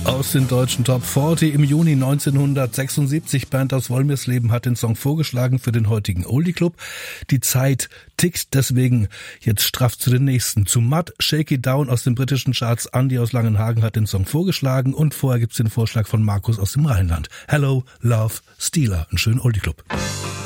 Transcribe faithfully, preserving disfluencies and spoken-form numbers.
Aus den deutschen Top vierzig im Juni neunzehnhundertsechsundsiebzig. Bernd aus Wolmirsleben hat den Song vorgeschlagen für den heutigen Oldie Club. Die Zeit tickt, deswegen jetzt straff zu den nächsten. Zu Mud, Shake It Down aus den britischen Charts. Andi aus Langenhagen hat den Song vorgeschlagen und vorher gibt's den Vorschlag von Markus aus dem Rheinland. Hello, Love, Steeler. Einen schönen Oldie Club.